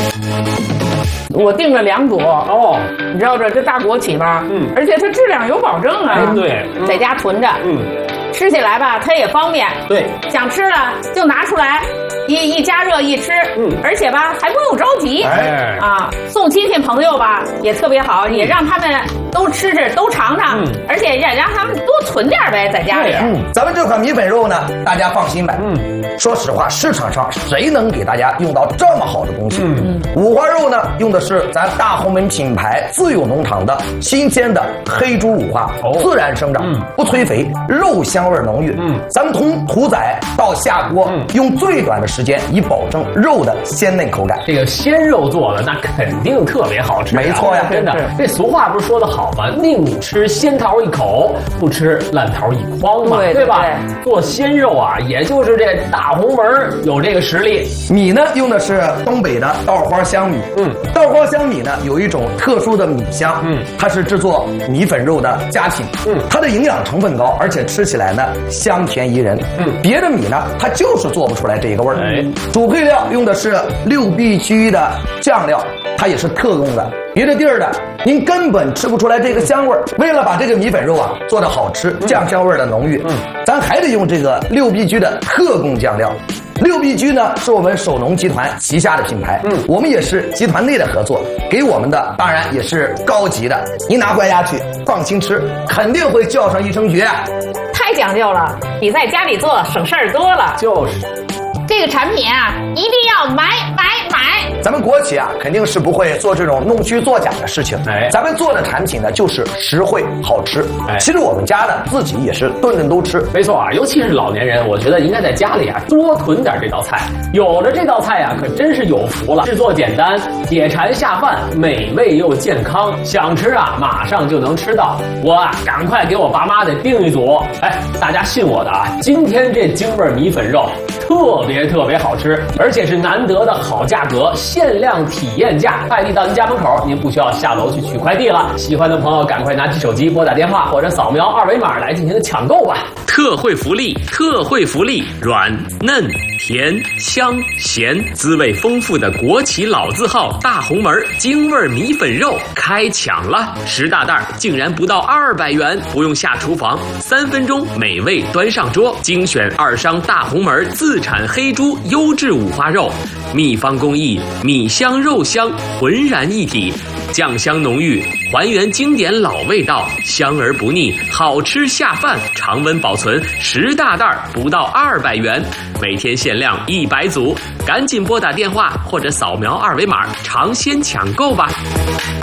我订了2朵哦，你知道这大国企吧？而且它质量有保证啊。 对， 在家囤着，吃起来吧它也方便。 对， 想吃了就拿出来，一加热一吃，而且吧还不用着急。送亲戚朋友吧也特别好，也让他们都吃吃都尝尝，而且也让他们多存点呗，在家里。 咱们这款米粉肉呢，大家放心买。说实话，市场上谁能给大家用到这么好的东西？五花肉呢，用的是咱大红门品牌自有农场的新鲜的黑猪五花，自然生长，不催肥，肉香味浓郁。咱们从屠宰到下锅，用最短的时间，以保证肉的鲜嫩口感。 这个鲜肉做的那肯定特别好吃。 没错呀， 真的。这俗话不是说得好吗？宁吃鲜桃一口，不吃烂桃一筐嘛，对吧？做鲜肉啊，也就是这大红门有这个实力。 米呢，用的是东北的稻花香米。稻花香米呢，有一种特殊的米香。它是制作米粉肉的佳品。它的营养成分高，而且吃起来呢香甜宜人。别的米呢，它就是做不出来这个味儿。主配料用的是6必居的酱料，它也是特供的。别的地儿的您根本吃不出来这个香味儿。为了把这个米粉肉啊做得好吃，酱香味儿的浓郁，咱还得用这个6必居的特供酱料。6必居呢是我们首农集团旗下的品牌，我们也是集团内的合作，给我们的当然也是高级的。您拿回家去放心吃，肯定会叫上一声绝。 太讲究了，比在家里做省事儿多了。 就是这个产品啊，一定要买。 咱们国企啊，肯定是不会做这种弄虚作假的事情。咱们做的产品呢，就是实惠好吃。其实我们家呢，自己也是顿顿都吃。 没错啊，尤其是老年人，我觉得应该在家里啊多囤点这道菜。有了这道菜啊，可真是有福了。制作简单，解馋下饭，美味又健康，想吃啊马上就能吃到。我啊，赶快给我爸妈得订一组。大家信我的啊，今天这京味米粉肉特别好吃，而且是难得的好价格，限量体验价，快递到您家门口，您不需要下楼去取快递了。喜欢的朋友赶快拿起手机拨打电话或者扫描2维码来进行抢购吧。 特惠福利，软嫩甜香咸，滋味丰富的国企老字号大红门京味米粉肉开抢了，10大袋竟然不到200元，不用下厨房，3分钟美味端上桌。精选2商大红门自产黑猪优质五花肉，秘方工艺，米香肉香浑然一体，酱香浓郁，还原经典老味道，香而不腻，好吃下饭，常温保存，10大袋不到200元，每天限量100组，赶紧拨打电话或者扫描2维码尝鲜抢购吧。